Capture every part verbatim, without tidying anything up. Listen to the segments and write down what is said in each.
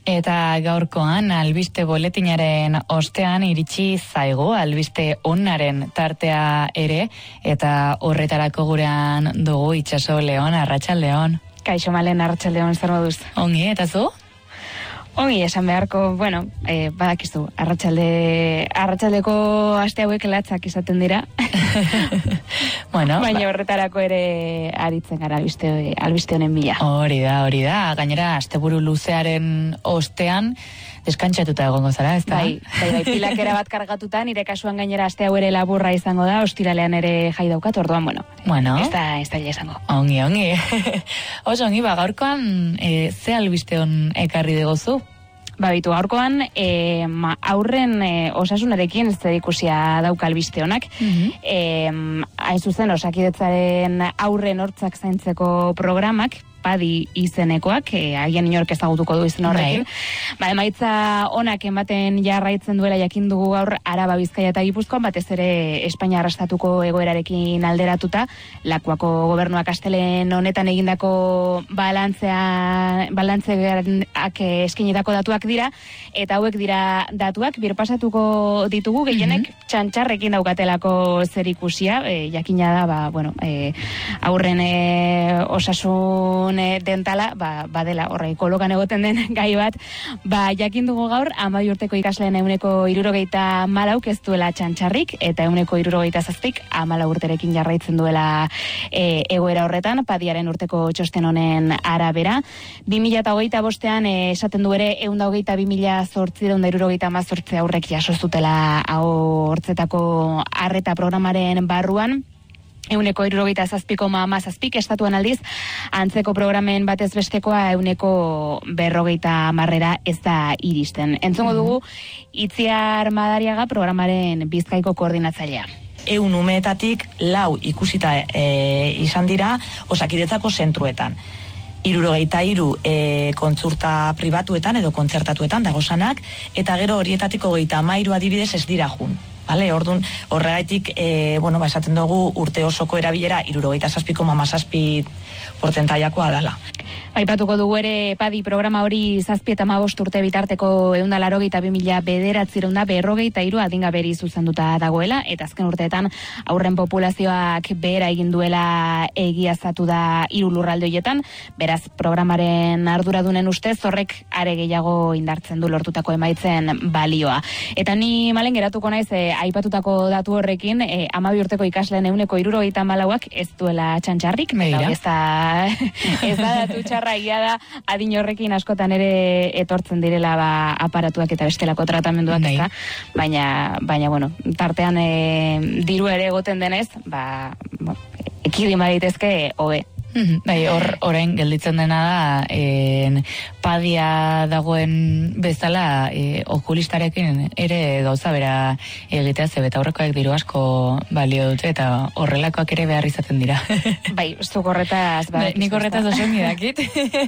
Eta gaurkoan albiste boletinaren ostean iritsi zaigu albiste onaren tartea ere, eta horretarako gurean dugu Itxaso Leon, Arratsaldeon. Kaixo Malen, Arratsaldeon, zer moduz? Ongi, eta zu? Ongi, esan beharko, bueno, eh, badakizu, arratsalde, arratsaldeko aste hauek latzak izaten dira. Bueno, baina ba. horretarako ere aritzen gara albiste, albiste honen bila. Hori da, hori da. Gainera, asteburu luzearen ostean deskantxatuta egongo zara, ez da? Bai, bai, bai, pilakera bat kargatuta, nire kasuan gainera aste hau ere laburra izango da, ostiralean ere jai daukat, orduan, bueno, bueno. ez da, ez da izango. Ongi, ongi. Oso, ongi, ba, gaurkoan, e, ze albiste hon ekarri degozu? Ba, bitu, gaurkoan, e, ma, aurren e, osasunarekin ez ikusia dauka albiste honak. Mm-hmm. e, hain zuzen, Osakidetzaren aurren hortzak zaintzeko programak, Padi izenekoak, e, agian inork ezagutuko du izen horrekin. Ba, emaitza onak ematen jarraitzen duela jakin dugu gaur Araba, Bizkaia eta Gipuzkoan, batez ere Espainia arrastatuko egoerarekin alderatuta, Lakuako gobernuak astelen honetan egindako balantzea, balantzeak eskinitako datuak dira, eta hauek dira datuak, birpasatuko ditugu, gehienek mm-hmm. txantxarrekin daukatelako zer ikusia, e, jakina da, ba, bueno, e, aurren e, osasun dentala, ba, badela horra ekologan egoten den gai bat, ba, jakin dugu gaur, hamabi urteko ikasleen euneko hirurogeita malauk ez duela txantxarrik, eta euneko hirurogeita zazpik hamalau urterekin jarraitzen duela e, egoera horretan, Padiaren urteko txosten honen arabera. bi mila hogeita bostean e, esaten du ere, ehun eta hogeita bi mila zortziehun eta hirurogeita hamazortzi aurrek jaso zutela hau hortzetako arreta programaren barruan. Euneko hirurogeita zazpiko mama zazpik, estatuan aldiz, antzeko programen batez bestekoa euneko berrogeita marrera ez da iristen. Entzongo dugu, Itziar Madariaga programaren Bizkaiko koordinatzailea. Eun umeetatik lau ikusita e, izan dira Osakidetzako zentruetan. Hirurogeita hiru e, kontsulta pribatuetan edo kontzertatuetan dagozanak, eta gero horietatik hogeita hamairu adibidez ez dira jun. Vale, ordun horregaitik e, bueno, ba, esaten dugu urte osoko erabilera hirurogeita zazpiko mama zazpi portzentaiakoa dela. Aipatuko dugu ere Padi programa hori zazpi eta hamabost urte bitarteko ehun eta laurogeita bi mila bederatziehun eta berrogeita hiru adingaberi zuzenduta dagoela, eta azken urteetan aurren populazioak behera egin duela egiaztatu da hiru lurralde horietan, beraz programaren arduradunen ustez horrek are gehiago indartzen du lortutako emaitzen balioa. Eta ni Malen geratuko naiz e, aipatutako datu horrekin, e, hamabi urteko ikasleen ehuneko hirurogeita hamalauak ez duela txantxarrik, eta ez da, ez da datu txarra egia da, adin horrekin askotan ere etortzen direla ba, aparatuak eta bestelako tratamenduak, eta, baina, baina, bueno, tartean e, diru ere egoten denez, ba, bueno, ekidin baditezke hobe. Bai, hor orain gelditzen dena da, en, Padia dagoen bezala e, okulistarekin ere gauza bera egitea, ze beta horrekoak diru asko balio dute, eta horrelakoak ere behar izaten dira. Bai, zuk horretaz bai, nik horretaz oso dakit.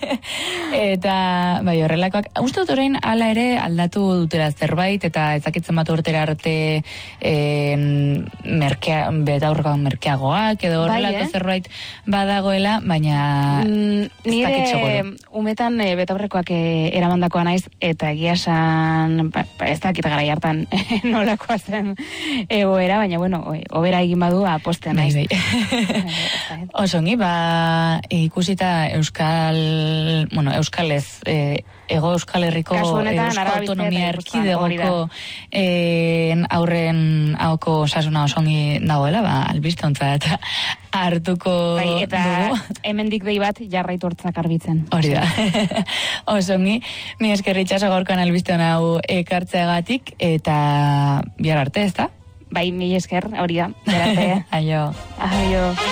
Eta bai, horrelakoak uste dut orain hala ere aldatu dutela zerbait, eta ezakitzen bat urtera arte en, merkea, beta horrekoak merkeagoak edo horrelako bai, eh? Zerbait badagoela, baina mm, nire umetan e, betaurrekoak e, eramandakoa naiz, eta egia esan ba, ez dakit garai hartan nolakoa zen egoera, baina bueno, hobera egin badu apostean naiz. Osongi, ba ikusita Euskal, bueno, Euskalez e, Ego Euskal Herriko Eusko Autonomia Erkidegoko aurren hauko osasuna osongi dagoela, ba albiste ontzat hartuko bai, eta dugu. Hemendik dei bat jarraitu hortzak arbitzen. Hori da. Osongi, mi esker Itxaso gaurkoan albiste hau ekartzeagatik, eta bihar arte, ezta? Bai, mi esker, hori da. Bihar arte. Aio. Aio.